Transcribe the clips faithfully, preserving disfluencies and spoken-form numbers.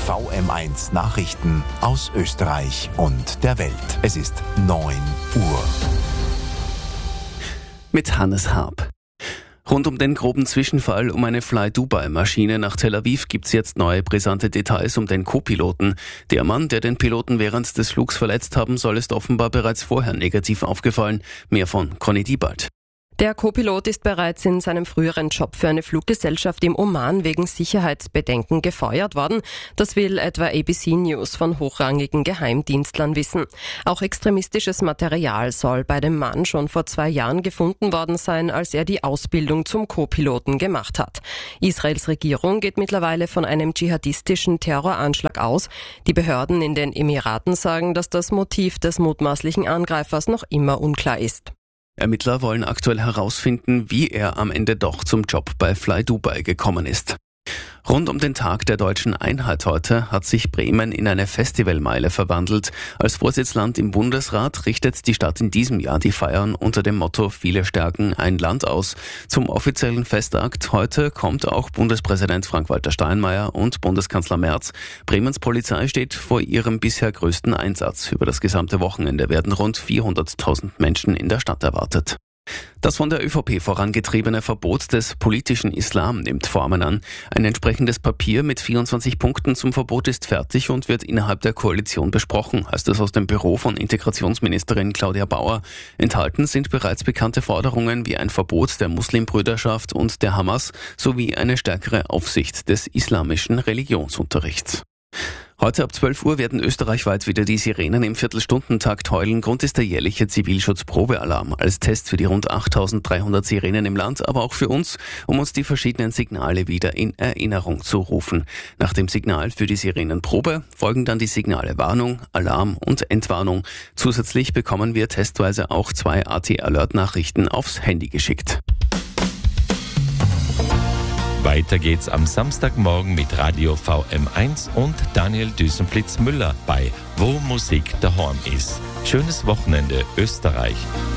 V M eins Nachrichten aus Österreich und der Welt. Es ist neun Uhr. Mit Hannes Harp. Rund um den groben Zwischenfall um eine Fly-Dubai-Maschine nach Tel Aviv gibt's jetzt neue brisante Details um den Co-Piloten. Der Mann, der den Piloten während des Flugs verletzt haben soll, ist offenbar bereits vorher negativ aufgefallen. Mehr von Conny Diebald. Der Co-Pilot ist bereits in seinem früheren Job für eine Fluggesellschaft im Oman wegen Sicherheitsbedenken gefeuert worden. Das will etwa A B C News von hochrangigen Geheimdienstlern wissen. Auch extremistisches Material soll bei dem Mann schon vor zwei Jahren gefunden worden sein, als er die Ausbildung zum Co-Piloten gemacht hat. Israels Regierung geht mittlerweile von einem dschihadistischen Terroranschlag aus. Die Behörden in den Emiraten sagen, dass das Motiv des mutmaßlichen Angreifers noch immer unklar ist. Ermittler wollen aktuell herausfinden, wie er am Ende doch zum Job bei Fly Dubai gekommen ist. Rund um den Tag der deutschen Einheit heute hat sich Bremen in eine Festivalmeile verwandelt. Als Vorsitzland im Bundesrat richtet die Stadt in diesem Jahr die Feiern unter dem Motto Viele stärken ein Land aus. Zum offiziellen Festakt heute kommt auch Bundespräsident Frank-Walter Steinmeier und Bundeskanzler Merz. Bremens Polizei steht vor ihrem bisher größten Einsatz. Über das gesamte Wochenende werden rund vierhunderttausend Menschen in der Stadt erwartet. Das von der ÖVP vorangetriebene Verbot des politischen Islam nimmt Formen an. Ein entsprechendes Papier mit vierundzwanzig Punkten zum Verbot ist fertig und wird innerhalb der Koalition besprochen, heißt es aus dem Büro von Integrationsministerin Claudia Bauer. Enthalten sind bereits bekannte Forderungen wie ein Verbot der Muslimbrüderschaft und der Hamas sowie eine stärkere Aufsicht des islamischen Religionsunterrichts. Heute ab zwölf Uhr werden österreichweit wieder die Sirenen im Viertelstundentakt heulen. Grund ist der jährliche Zivilschutz-Probealarm als Test für die rund achttausenddreihundert Sirenen im Land, aber auch für uns, um uns die verschiedenen Signale wieder in Erinnerung zu rufen. Nach dem Signal für die Sirenenprobe folgen dann die Signale Warnung, Alarm und Entwarnung. Zusätzlich bekommen wir testweise auch zwei A T-Alert-Nachrichten aufs Handy geschickt. Weiter geht's am Samstagmorgen mit Radio V M eins und Daniel Düsenflitz-Müller bei Wo Musik daheim ist. Schönes Wochenende, Österreich.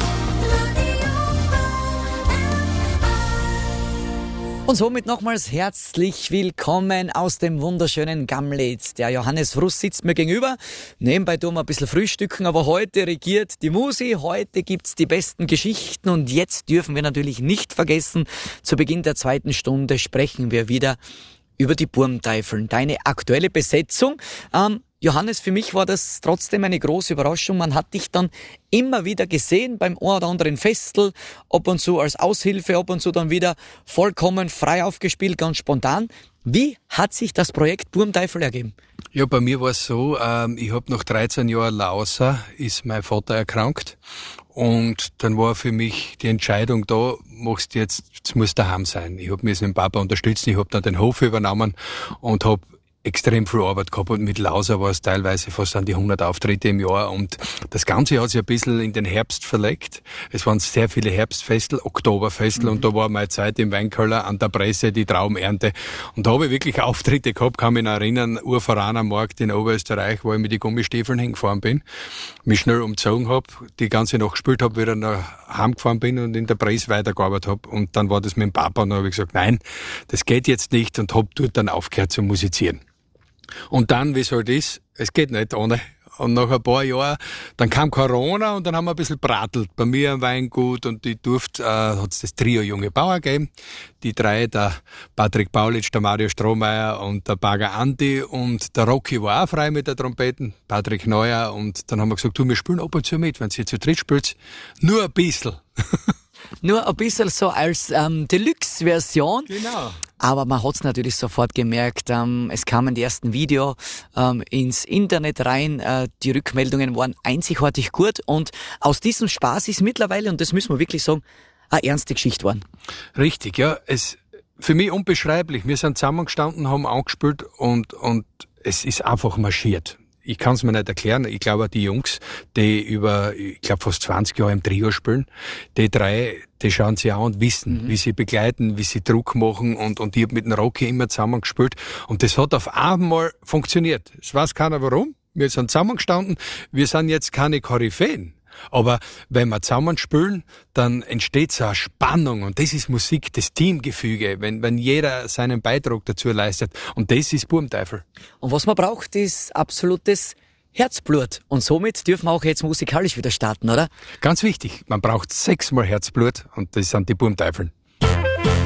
Und somit nochmals herzlich willkommen aus dem wunderschönen Gamlitz. Der Johannes Fruss sitzt mir gegenüber. Nebenbei tun wir ein bisschen frühstücken, aber heute regiert die Musi. Heute gibt's die besten Geschichten und jetzt dürfen wir natürlich nicht vergessen, zu Beginn der zweiten Stunde sprechen wir wieder über die Burmteifeln. Deine aktuelle Besetzung. Ähm, Johannes, für mich war das trotzdem eine große Überraschung. Man hat dich dann immer wieder gesehen beim ein oder anderen Festel, ab und zu als Aushilfe, ab und zu dann wieder vollkommen frei aufgespielt, ganz spontan. Wie hat sich das Projekt Burmteifel ergeben? Ja, bei mir war es so, ähm, ich habe nach dreizehn Jahren Lauser, ist mein Vater erkrankt und dann war für mich die Entscheidung da, machst jetzt, jetzt muss daheim sein. Ich habe mich mit dem Papa unterstützt, ich habe dann den Hof übernommen und habe extrem viel Arbeit gehabt und mit Lauser war es teilweise fast an die hundert Auftritte im Jahr und das Ganze hat sich ein bisschen in den Herbst verlegt. Es waren sehr viele Herbstfestel, Oktoberfestel mhm. und da war meine Zeit im Weinkeller an der Presse, die Traumernte und da habe ich wirklich Auftritte gehabt, kann mich noch erinnern, Urveranermarkt in Oberösterreich, wo ich mit den Gummistiefeln hingefahren bin, mich schnell umgezogen habe, die ganze Nacht gespielt habe, wieder nach heimgefahren bin und in der Presse weitergearbeitet habe und dann war das mit dem Papa und dann habe ich gesagt, nein, das geht jetzt nicht und habe dort dann aufgehört zu musizieren. Und dann, wie es halt ist, es geht nicht ohne. Und nach ein paar Jahren, dann kam Corona und dann haben wir ein bisschen bratelt. Bei mir am Weingut und ich durfte, äh, hat es das Trio Junge Bauer gegeben. Die drei, der Patrick Paulitsch, der Mario Strohmeier und der Bagger Andi und der Rocky war auch frei mit der Trompeten, Patrick Neuer. Und dann haben wir gesagt, du, wir spielen ab und zu mit, wenn ihr zu dritt spielt. Nur ein bisschen. Nur ein bisschen so als ähm, Deluxe-Version. Genau. Aber man hat's natürlich sofort gemerkt. Ähm, es kamen die ersten Videos ähm, ins Internet rein. Äh, die Rückmeldungen waren einzigartig gut. Und aus diesem Spaß ist mittlerweile, und das müssen wir wirklich sagen, eine ernste Geschichte geworden. Richtig, ja. Es, für mich unbeschreiblich. Wir sind zusammengestanden, haben angespielt und, und es ist einfach marschiert. Ich kann es mir nicht erklären. Ich glaube, die Jungs, die über, ich glaube, fast zwanzig Jahre im Trio spielen, die drei, die schauen sie an und wissen, mhm. wie sie begleiten, wie sie Druck machen und, und ich habe mit dem Rocky immer zusammen gespielt und das hat auf einmal funktioniert. Es weiß keiner warum. Wir sind zusammengestanden. Wir sind jetzt keine Koryphäen. Aber wenn wir zusammen spielen, dann entsteht so eine Spannung und das ist Musik, das Teamgefüge, wenn, wenn jeder seinen Beitrag dazu leistet. Und das ist Burmteufel. Und was man braucht, ist absolutes Herzblut. Und somit dürfen wir auch jetzt musikalisch wieder starten, oder? Ganz wichtig, man braucht sechsmal Herzblut und das sind die Burmteufeln.